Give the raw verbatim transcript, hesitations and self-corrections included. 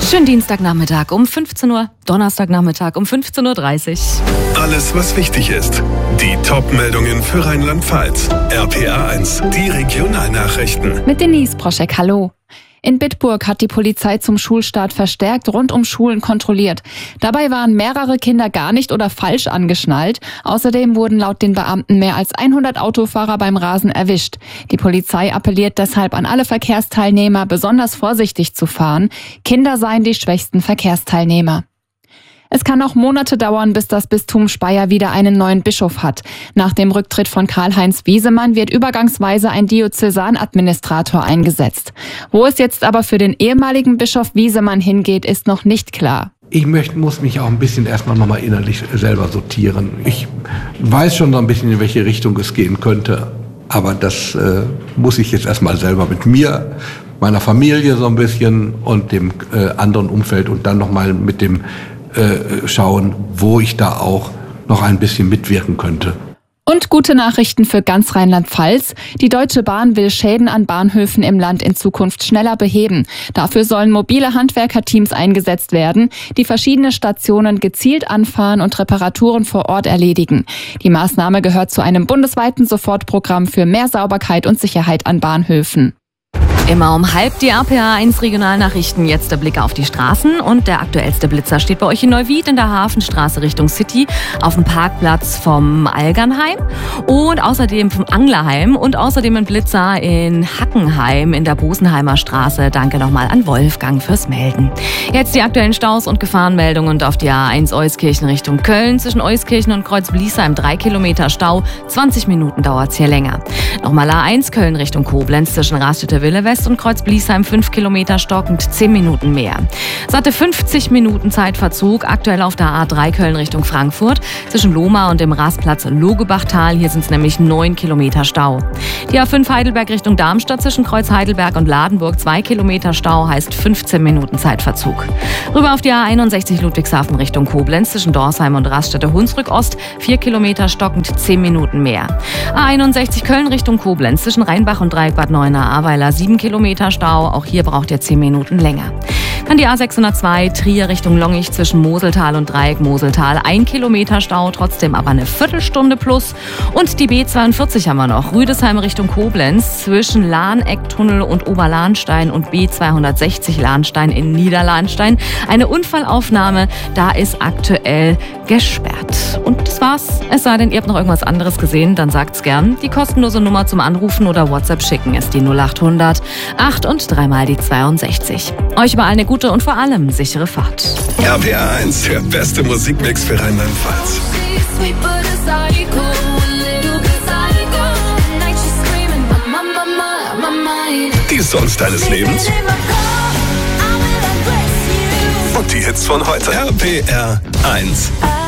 Schönen Dienstagnachmittag um fünfzehn Uhr, Donnerstagnachmittag um fünfzehn Uhr dreißig. Alles, was wichtig ist. Die Top-Meldungen für Rheinland-Pfalz. R P A eins, die Regionalnachrichten. Mit Denise Broschek, hallo. In Bitburg hat die Polizei zum Schulstart verstärkt rund um Schulen kontrolliert. Dabei waren mehrere Kinder gar nicht oder falsch angeschnallt. Außerdem wurden laut den Beamten mehr als hundert Autofahrer beim Rasen erwischt. Die Polizei appelliert deshalb an alle Verkehrsteilnehmer, besonders vorsichtig zu fahren. Kinder seien die schwächsten Verkehrsteilnehmer. Es kann auch Monate dauern, bis das Bistum Speyer wieder einen neuen Bischof hat. Nach dem Rücktritt von Karl-Heinz Wiesemann wird übergangsweise ein Diözesanadministrator eingesetzt. Wo es jetzt aber für den ehemaligen Bischof Wiesemann hingeht, ist noch nicht klar. Ich möchte, muss mich auch ein bisschen erstmal nochmal innerlich selber sortieren. Ich weiß schon so ein bisschen, in welche Richtung es gehen könnte. Aber das äh, muss ich jetzt erstmal selber mit mir, meiner Familie so ein bisschen und dem äh, anderen Umfeld und dann nochmal mit dem Äh, schauen, wo ich da auch noch ein bisschen mitwirken könnte. Und gute Nachrichten für ganz Rheinland-Pfalz. Die Deutsche Bahn will Schäden an Bahnhöfen im Land in Zukunft schneller beheben. Dafür sollen mobile Handwerkerteams eingesetzt werden, die verschiedene Stationen gezielt anfahren und Reparaturen vor Ort erledigen. Die Maßnahme gehört zu einem bundesweiten Sofortprogramm für mehr Sauberkeit und Sicherheit an Bahnhöfen. Immer um halb die R P A eins Regionalnachrichten. Jetzt der Blick auf die Straßen und der aktuellste Blitzer steht bei euch in Neuwied in der Hafenstraße Richtung City auf dem Parkplatz vom Algernheim und außerdem vom Anglerheim und außerdem ein Blitzer in Hackenheim in der Bosenheimer Straße. Danke nochmal an Wolfgang fürs Melden. Jetzt die aktuellen Staus und Gefahrenmeldungen und auf die A eins Euskirchen Richtung Köln zwischen Euskirchen und Kreuz-Bliesheim drei Kilometer Stau. zwanzig Minuten dauert's hier länger. Nochmal A eins Köln Richtung Koblenz zwischen Raststätte Wille West und Kreuz-Bliesheim fünf Kilometer stockend, zehn Minuten mehr. Satte fünfzig Minuten Zeitverzug, aktuell auf der A drei Köln Richtung Frankfurt, zwischen Lohmar und dem Rastplatz Logebachtal, hier sind es nämlich neun Kilometer Stau. Die A fünf Heidelberg Richtung Darmstadt zwischen Kreuz Heidelberg und Ladenburg, zwei Kilometer Stau, heißt fünfzehn Minuten Zeitverzug. Rüber auf die A einundsechzig Ludwigshafen Richtung Koblenz zwischen Dorsheim und Raststätte Hunsrück Ost, vier Kilometer stockend, zehn Minuten mehr. A einundsechzig Köln Richtung Koblenz zwischen Rheinbach und Dreieck Bad Neuenahr-Ahrweiler, sieben Kilometer Stau, auch hier braucht ihr zehn Minuten länger. Dann die A sechshundertzwei Trier Richtung Longich zwischen Moseltal und Dreieck Moseltal, ein Kilometer Stau, trotzdem aber eine Viertelstunde plus. Und die B zweiundvierzig haben wir noch, Rüdesheim Richtung Koblenz zwischen Lahnecktunnel und Oberlahnstein und B zweihundertsechzig Lahnstein in Niederlahnstein. Eine Unfallaufnahme, da ist aktuell gesperrt. Und das war's. Es sei denn, ihr habt noch irgendwas anderes gesehen, dann sagt's gern. Die kostenlose Nummer zum Anrufen oder WhatsApp schicken ist die null achthundert acht und dreimal die zweiundsechzig. Euch überall eine gute und vor allem sichere Fahrt. R P A eins, der beste Musikmix für Rheinland-Pfalz. Die Songs deines Lebens und die Hits von heute. R P R eins.